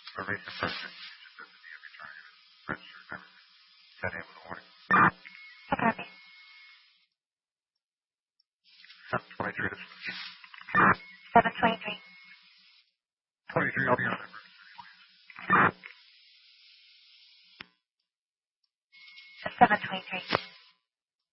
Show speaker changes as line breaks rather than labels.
A recent president. That in the morning.
Copy.
723.
723.
23, I'll be on it.
723.